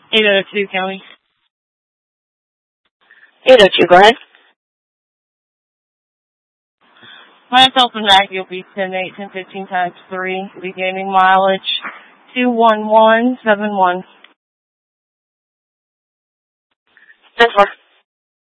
802 County. 802, go ahead. My total night will be 10, 8, 10, 15 times 3. Beginning mileage 21171. 10-4.